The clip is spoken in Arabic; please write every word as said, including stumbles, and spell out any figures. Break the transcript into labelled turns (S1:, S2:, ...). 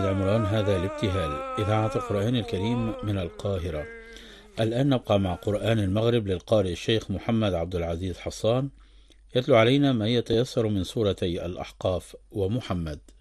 S1: العمران، هذا الابتهال إذاعة القرآن الكريم من القاهرة. الآن نبقى مع قرآن المغرب للقارئ الشيخ محمد عبد العزيز حصان، يتلو علينا ما يتيسر من سورتي الأحقاف ومحمد.